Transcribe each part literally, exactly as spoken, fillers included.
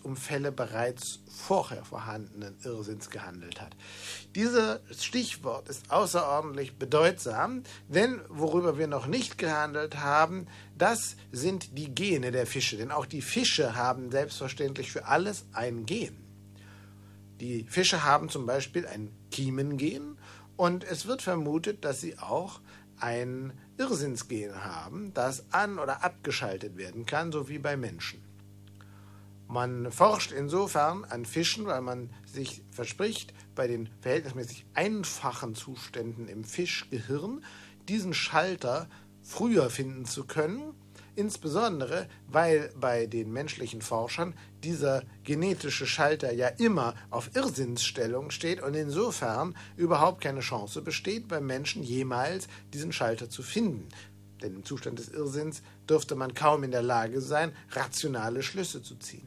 meist um Fälle bereits vorher vorhandenen Irrsinns gehandelt hat. Dieses Stichwort ist außerordentlich bedeutsam, denn worüber wir noch nicht gehandelt haben, das sind die Gene der Fische. Denn auch die Fische haben selbstverständlich für alles ein Gen. Die Fische haben zum Beispiel ein Kiemengen und es wird vermutet, dass sie auch ein Irrsinnsgen haben, das an- oder abgeschaltet werden kann, so wie bei Menschen. Man forscht insofern an Fischen, weil man sich verspricht, bei den verhältnismäßig einfachen Zuständen im Fischgehirn diesen Schalter früher finden zu können, insbesondere weil bei den menschlichen Forschern dieser genetische Schalter ja immer auf Irrsinnsstellung steht und insofern überhaupt keine Chance besteht, beim Menschen jemals diesen Schalter zu finden. Denn im Zustand des Irrsinns dürfte man kaum in der Lage sein, rationale Schlüsse zu ziehen.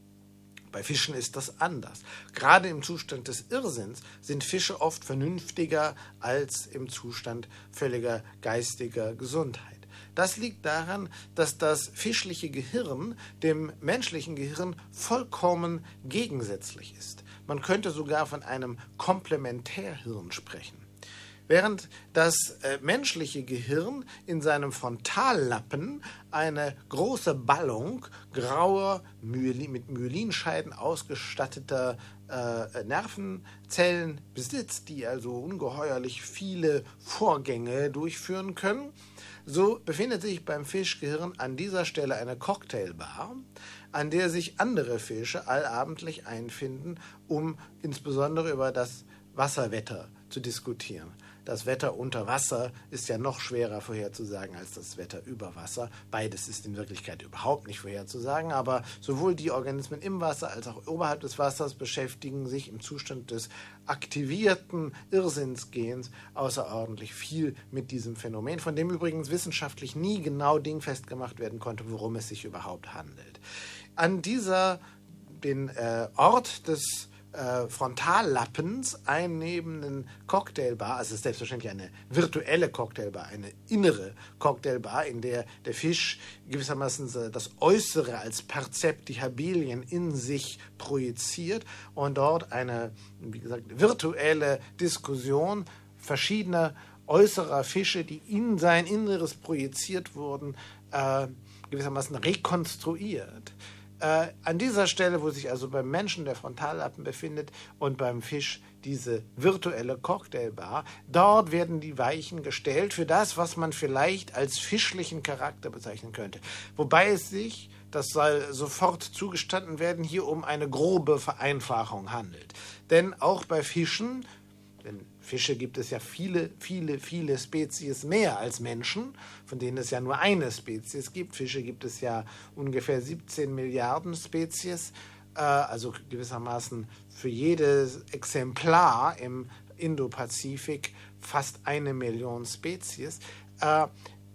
Bei Fischen ist das anders. Gerade im Zustand des Irrsinns sind Fische oft vernünftiger als im Zustand völliger geistiger Gesundheit. Das liegt daran, dass das fischliche Gehirn dem menschlichen Gehirn vollkommen gegensätzlich ist. Man könnte sogar von einem Komplementärhirn sprechen. Während das äh, menschliche Gehirn in seinem Frontallappen eine große Ballung grauer, Myelin, mit Myelinscheiden ausgestatteter äh, Nervenzellen besitzt, die also ungeheuerlich viele Vorgänge durchführen können, so befindet sich beim Fischgehirn an dieser Stelle eine Cocktailbar, an der sich andere Fische allabendlich einfinden, um insbesondere über das Wasserwetter zu diskutieren. Das Wetter unter Wasser ist ja noch schwerer vorherzusagen als das Wetter über Wasser. Beides ist in Wirklichkeit überhaupt nicht vorherzusagen, aber sowohl die Organismen im Wasser als auch oberhalb des Wassers beschäftigen sich im Zustand des aktivierten Irrsinnsgens außerordentlich viel mit diesem Phänomen, von dem übrigens wissenschaftlich nie genau dingfest gemacht werden konnte, worum es sich überhaupt handelt. An dieser, den äh, Ort des Äh, Frontallappens einnehmenden Cocktailbar, also es ist selbstverständlich eine virtuelle Cocktailbar, eine innere Cocktailbar, in der der Fisch gewissermaßen das Äußere als Perzeptihabilien in sich projiziert und dort eine, wie gesagt, virtuelle Diskussion verschiedener äußerer Fische, die in sein Inneres projiziert wurden, äh, gewissermaßen rekonstruiert. Äh, an dieser Stelle, wo sich also beim Menschen der Frontallappen befindet und beim Fisch diese virtuelle Cocktailbar, dort werden die Weichen gestellt für das, was man vielleicht als fischlichen Charakter bezeichnen könnte. Wobei es sich, das soll sofort zugestanden werden, hier um eine grobe Vereinfachung handelt. Denn auch bei Fischen, denn Fische gibt es ja viele, viele, viele Spezies mehr als Menschen, von denen es ja nur eine Spezies gibt. Fische gibt es ja ungefähr siebzehn Milliarden Spezies, äh, also gewissermaßen für jedes Exemplar im Indopazifik fast eine Million Spezies. Äh,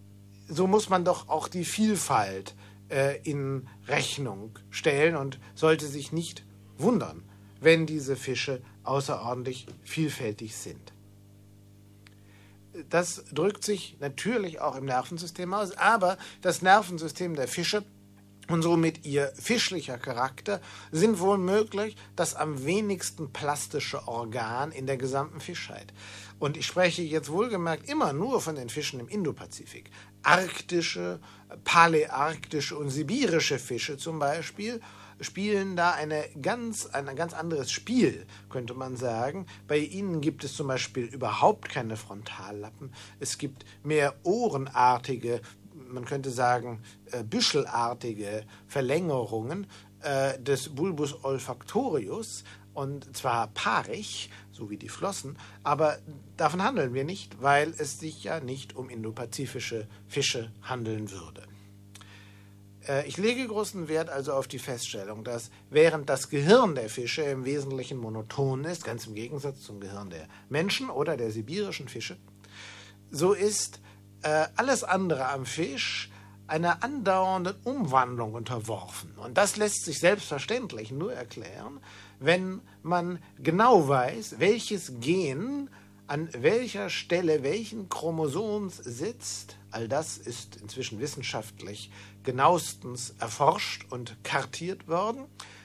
so muss man doch auch die Vielfalt äh, in Rechnung stellen und sollte sich nicht wundern, wenn diese Fische außerordentlich vielfältig sind. Das drückt sich natürlich auch im Nervensystem aus, aber das Nervensystem der Fische und somit ihr fischlicher Charakter sind wohl möglich das am wenigsten plastische Organ in der gesamten Fischheit. Und ich spreche jetzt wohlgemerkt immer nur von den Fischen im Indopazifik. Arktische, paläarktische und sibirische Fische zum Beispiel spielen da eine ganz, ein ganz anderes Spiel, könnte man sagen. Bei ihnen gibt es zum Beispiel überhaupt keine Frontallappen. Es gibt mehr ohrenartige, man könnte sagen, äh, büschelartige Verlängerungen äh, des Bulbus olfactorius, und zwar paarig, so wie die Flossen, aber davon handeln wir nicht, weil es sich ja nicht um indopazifische Fische handeln würde. Ich lege großen Wert also auf die Feststellung, dass während das Gehirn der Fische im Wesentlichen monoton ist, ganz im Gegensatz zum Gehirn der Menschen oder der sibirischen Fische, so ist äh, alles andere am Fisch einer andauernden Umwandlung unterworfen. Und das lässt sich selbstverständlich nur erklären, wenn man genau weiß, welches Gen an welcher Stelle welchen Chromosoms sitzt. All das ist inzwischen wissenschaftlich genauestens erforscht und kartiert worden.